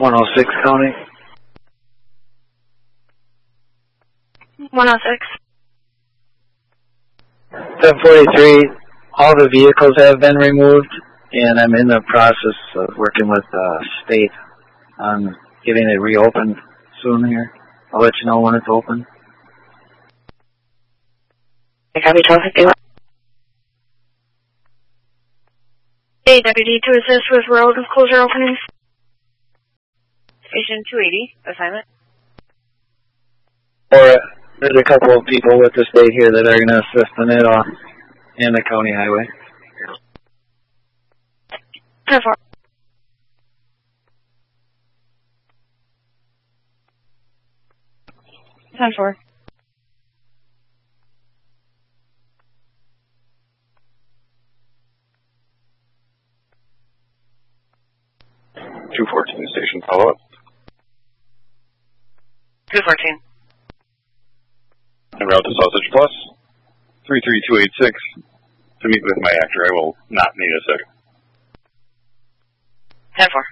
106 County. 106. 743, all the vehicles have been removed, and I'm in the process of working with state on getting it reopened soon here. I'll let you know when it's open. Copy 1251. Hey, Deputy, to assist with road closure openings. Station 280, assignment. Or there's a couple of people with the state here that are going to assist in it in the county highway. 10-4. Ten-4. Station follow-up. 214. En route to Sausage Plus, 33286. To meet with my actor, I will not need a second. 10-4.